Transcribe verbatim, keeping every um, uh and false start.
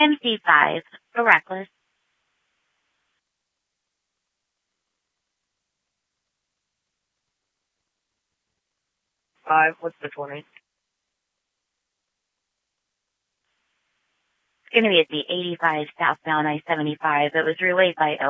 M C five, for reckless. Five, what's the twenty? It's going to be at the eighty-five southbound I seventy-five. It was relayed by